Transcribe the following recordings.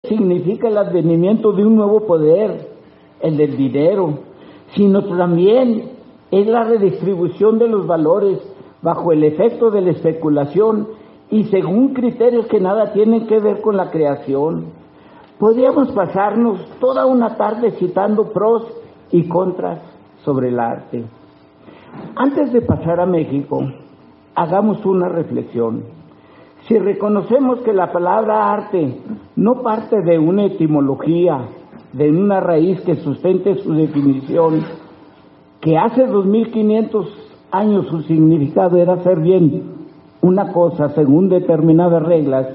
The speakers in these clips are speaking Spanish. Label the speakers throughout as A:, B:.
A: significa el advenimiento de un nuevo poder, el del dinero, sino también es la redistribución de los valores bajo el efecto de la especulación y según criterios que nada tienen que ver con la creación. Podríamos pasarnos toda una tarde citando pros y contras sobre el arte. Antes de pasar a México, hagamos una reflexión. Si reconocemos que la palabra arte no parte de una etimología, de una raíz que sustente su definición, que hace 2500 años su significado era hacer bien una cosa según determinadas reglas,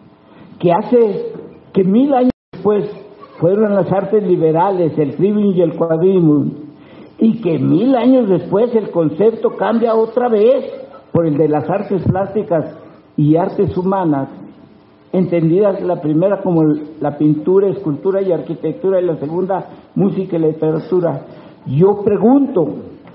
A: que 1000 años después fueron las artes liberales, el trivium y el quadrivium, y que 1000 años después el concepto cambia otra vez por el de las artes plásticas y artes humanas, entendidas la primera como la pintura, escultura y arquitectura, y la segunda música y literatura. Yo pregunto,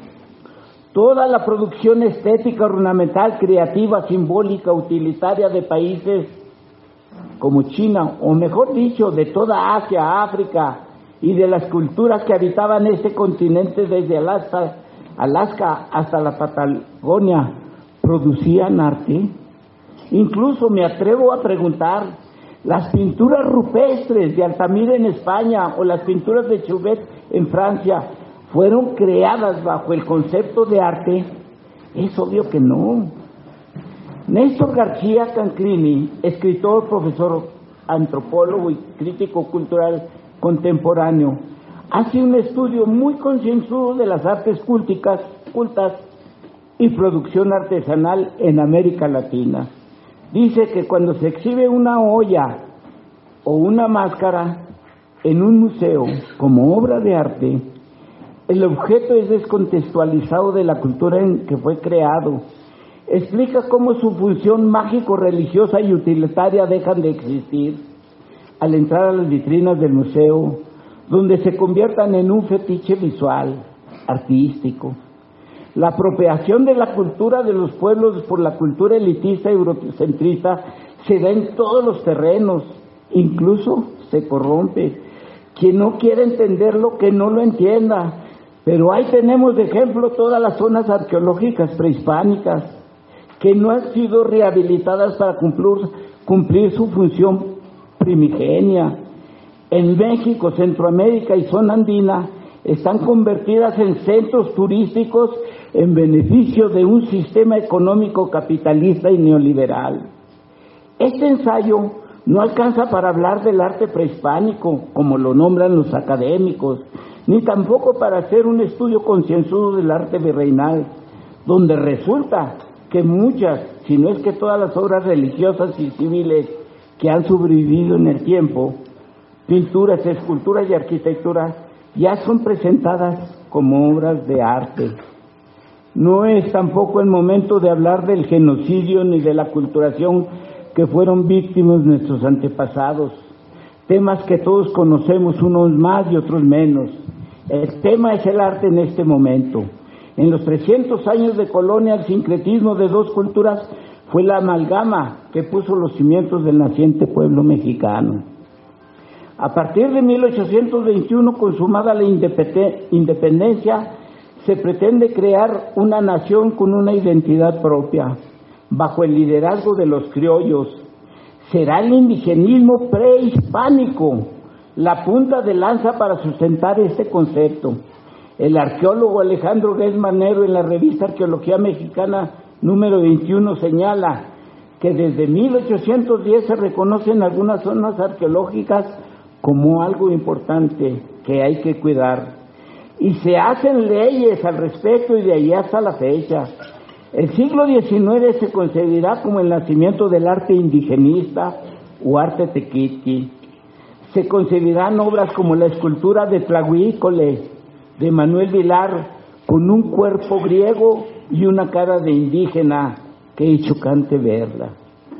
A: toda la producción estética, ornamental, creativa, simbólica, utilitaria de países como China, o mejor dicho, de toda Asia, África, y de las culturas que habitaban este continente desde Alaska hasta la Patagonia, ¿producían arte? Incluso me atrevo a preguntar, las pinturas rupestres de Altamira en España o las pinturas de Chauvet en Francia, ¿fueron creadas bajo el concepto de arte? Es obvio que no. Néstor García Canclini, escritor, profesor, antropólogo y crítico cultural contemporáneo, hace un estudio muy concienzudo de las artes cultas y producción artesanal en América Latina. Dice que cuando se exhibe una olla o una máscara en un museo como obra de arte, el objeto es descontextualizado de la cultura en que fue creado. Explica cómo su función mágico-religiosa y utilitaria dejan de existir al entrar a las vitrinas del museo, donde se conviertan en un fetiche visual, artístico. La apropiación de la cultura de los pueblos por la cultura elitista y eurocentrista se da en todos los terrenos, incluso se corrompe. Quien no quiere entenderlo, que no lo entienda. Pero ahí tenemos de ejemplo todas las zonas arqueológicas prehispánicas que no han sido rehabilitadas para cumplir su función primigenia. En México, Centroamérica y zona andina están convertidas en centros turísticos en beneficio de un sistema económico capitalista y neoliberal. Este ensayo no alcanza para hablar del arte prehispánico, como lo nombran los académicos, ni tampoco para hacer un estudio concienzudo del arte virreinal, donde resulta que muchas, si no es que todas las obras religiosas y civiles que han sobrevivido en el tiempo, pinturas, esculturas y arquitectura, ya son presentadas como obras de arte. No es tampoco el momento de hablar del genocidio ni de la aculturación que fueron víctimas nuestros antepasados, temas que todos conocemos, unos más y otros menos. El tema es el arte en este momento. En los 300 años de colonia, el sincretismo de dos culturas fue la amalgama que puso los cimientos del naciente pueblo mexicano. A partir de 1821, consumada la independencia, se pretende crear una nación con una identidad propia, bajo el liderazgo de los criollos. Será el indigenismo prehispánico la punta de lanza para sustentar este concepto. El arqueólogo Alejandro Guez Manero, en la revista Arqueología Mexicana número 21, señala que desde 1810 se reconocen algunas zonas arqueológicas como algo importante que hay que cuidar, y se hacen leyes al respecto, y de ahí hasta la fecha. El siglo XIX se concebirá como el nacimiento del arte indigenista o arte tequitqui. Se concebirán obras como la escultura de Tlahuícole, de Manuel Vilar, con un cuerpo griego y una cara de indígena, que es chocante verla.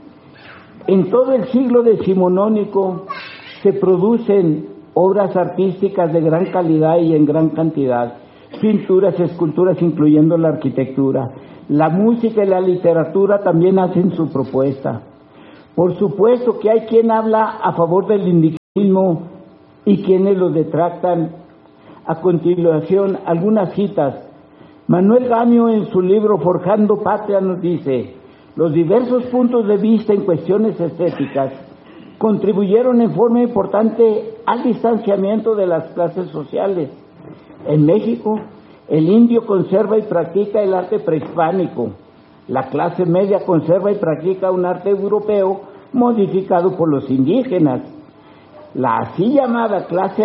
A: En todo el siglo decimonónico se producen obras artísticas de gran calidad y en gran cantidad, pinturas, esculturas, incluyendo la arquitectura. La música y la literatura también hacen su propuesta. Por supuesto que hay quien habla a favor del indigenismo y quienes lo detractan. A continuación, algunas citas. Manuel Gamio, en su libro Forjando Patria, nos dice: los diversos puntos de vista en cuestiones estéticas contribuyeron en forma importante al distanciamiento de las clases sociales. En México, el indio conserva y practica el arte prehispánico. La clase media conserva y practica un arte europeo modificado por los indígenas. La así llamada clase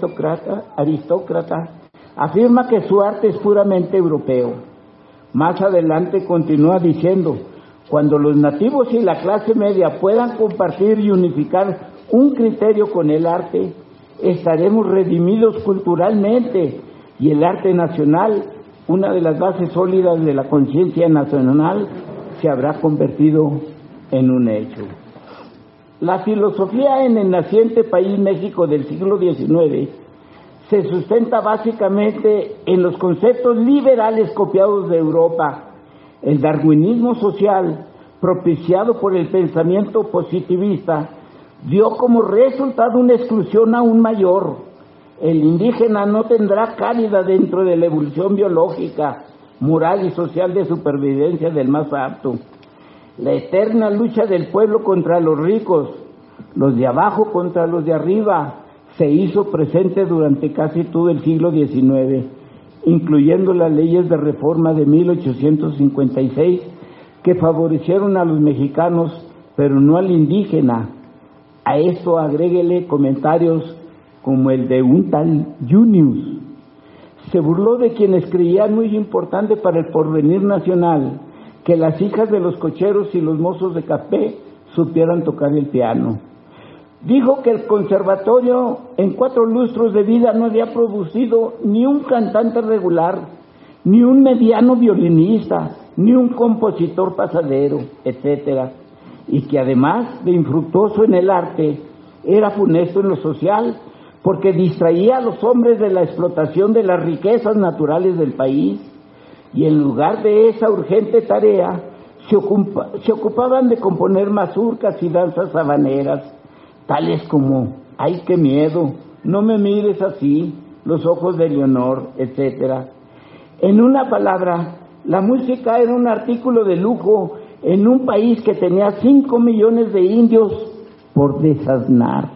A: aristócrata afirma que su arte es puramente europeo. Más adelante continúa diciendo: cuando los nativos y la clase media puedan compartir y unificar un criterio con el arte, estaremos redimidos culturalmente, y el arte nacional, una de las bases sólidas de la conciencia nacional, se habrá convertido en un hecho. La filosofía en el naciente país México del siglo XIX se sustenta básicamente en los conceptos liberales copiados de Europa. El darwinismo social, propiciado por el pensamiento positivista, dio como resultado una exclusión aún mayor. El indígena no tendrá cabida dentro de la evolución biológica, moral y social de supervivencia del más apto. La eterna lucha del pueblo contra los ricos, los de abajo contra los de arriba, se hizo presente durante casi todo el siglo XIX, incluyendo las leyes de reforma de 1856, que favorecieron a los mexicanos, pero no al indígena. A esto agréguele comentarios como el de un tal Junius. Se burló de quienes creían muy importante para el porvenir nacional que las hijas de los cocheros y los mozos de café supieran tocar el piano. Dijo que el conservatorio en 4 lustros de vida no había producido ni un cantante regular, ni un mediano violinista, ni un compositor pasadero, etc. Y que además de infructuoso en el arte, era funesto en lo social, porque distraía a los hombres de la explotación de las riquezas naturales del país, y en lugar de esa urgente tarea, se ocupaban de componer mazurcas y danzas habaneras, tales como ¡ay, qué miedo!, no me mires así, los ojos de Leonor, etc. En una palabra, la música era un artículo de lujo en un país que tenía 5 millones de indios por desasnar.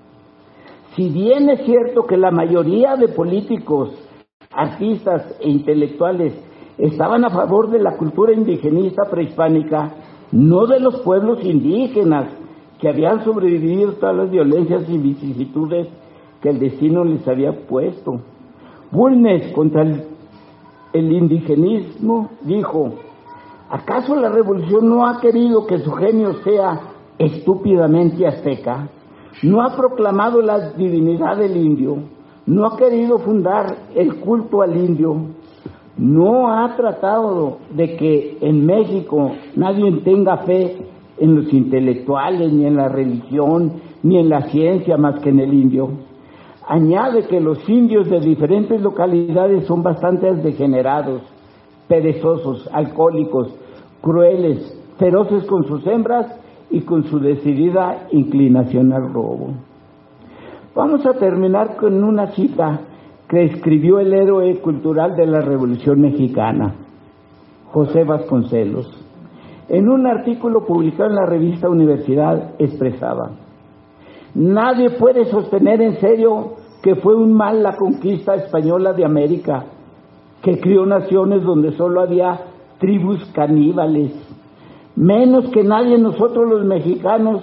A: Si bien es cierto que la mayoría de políticos, artistas e intelectuales estaban a favor de la cultura indigenista prehispánica, no de los pueblos indígenas, que habían sobrevivido a todas las violencias y vicisitudes que el destino les había puesto. Bulnes, contra el indigenismo, dijo: ¿acaso la revolución no ha querido que su genio sea estúpidamente azteca? ¿No ha proclamado la divinidad del indio? ¿No ha querido fundar el culto al indio? ¿No ha tratado de que en México nadie tenga fe en los intelectuales, ni en la religión, ni en la ciencia más que en el indio? Añade que los indios de diferentes localidades son bastante degenerados, perezosos, alcohólicos, crueles, feroces con sus hembras y con su decidida inclinación al robo. Vamos a terminar con una cita que escribió el héroe cultural de la Revolución Mexicana, José Vasconcelos. En un artículo publicado en la revista Universidad expresaba: nadie puede sostener en serio que fue un mal la conquista española de América, que crió naciones donde solo había tribus caníbales. Menos que nadie nosotros los mexicanos,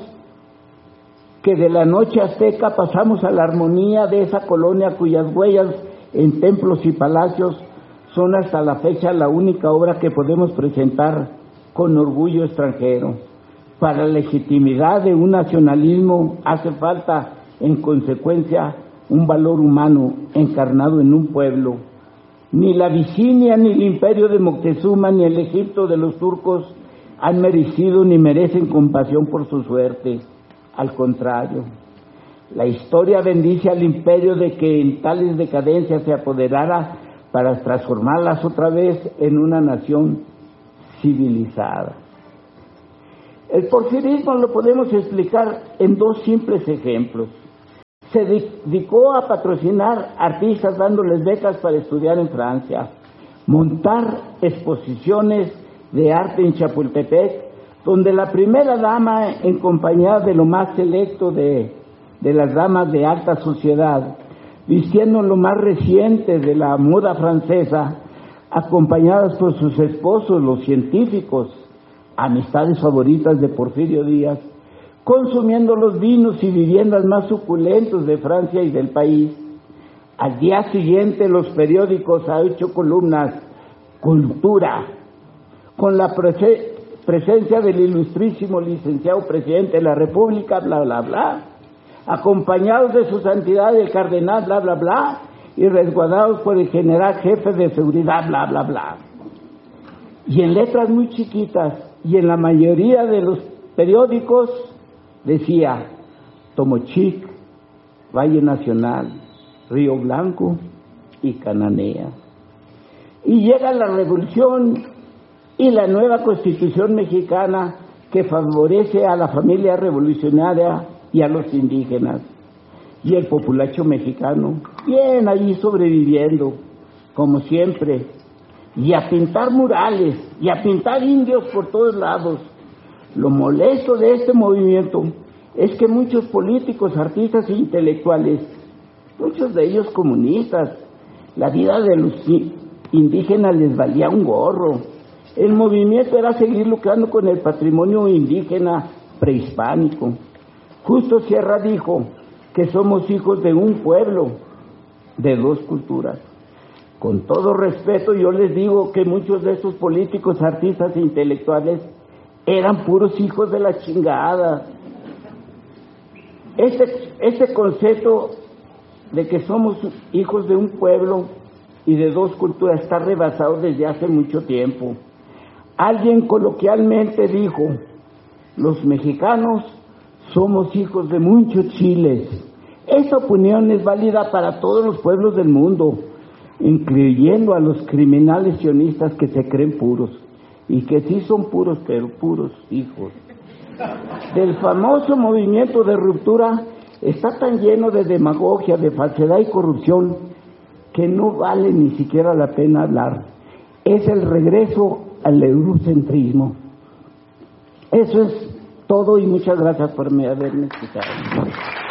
A: que de la noche azteca pasamos a la armonía de esa colonia cuyas huellas en templos y palacios son hasta la fecha la única obra que podemos presentar con orgullo extranjero. Para la legitimidad de un nacionalismo hace falta, en consecuencia, un valor humano encarnado en un pueblo. Ni la Abisinia, ni el imperio de Moctezuma, ni el Egipto de los turcos han merecido ni merecen compasión por su suerte. Al contrario, la historia bendice al imperio de que en tales decadencias se apoderara para transformarlas otra vez en una nación civilizada. El porfirismo lo podemos explicar en 2 simples ejemplos. se dedicó a patrocinar artistas dándoles becas para estudiar en Francia, montar exposiciones de arte en Chapultepec, donde la primera dama, en compañía de lo más selecto de las damas de alta sociedad, vistiendo lo más reciente de la moda francesa, acompañadas por sus esposos, los científicos, amistades favoritas de Porfirio Díaz, consumiendo los vinos y viviendas más suculentos de Francia y del país. Al día siguiente los periódicos han hecho columnas: cultura, con la presencia del ilustrísimo licenciado presidente de la República, bla, bla, bla, acompañados de su santidad el cardenal, bla, bla, bla, y resguardados por el general jefe de seguridad, bla, bla, bla. Y en letras muy chiquitas, y en la mayoría de los periódicos, decía: Tomochic, Valle Nacional, Río Blanco y Cananea. Y llega la revolución y la nueva Constitución mexicana, que favorece a la familia revolucionaria y a los indígenas. Y el populacho mexicano, bien allí sobreviviendo, como siempre, y a pintar murales, y a pintar indios por todos lados. Lo molesto de este movimiento es que muchos políticos, artistas e intelectuales, muchos de ellos comunistas, la vida de los indígenas les valía un gorro. El movimiento era seguir lucrando con el patrimonio indígena prehispánico. Justo Sierra dijo que somos hijos de un pueblo, de dos culturas. Con todo respeto, yo les digo que muchos de estos políticos, artistas e intelectuales eran puros hijos de la chingada. Este concepto de que somos hijos de un pueblo y de dos culturas está rebasado desde hace mucho tiempo. Alguien coloquialmente dijo: los mexicanos somos hijos de muchos chiles. Esa opinión es válida para todos los pueblos del mundo, incluyendo a los criminales sionistas que se creen puros, y que sí son puros, pero puros hijos. Del famoso movimiento de ruptura está tan lleno de demagogia, de falsedad y corrupción, que no vale ni siquiera la pena hablar. Es el regreso al eurocentrismo. Eso es todo, y muchas gracias por haberme escuchado.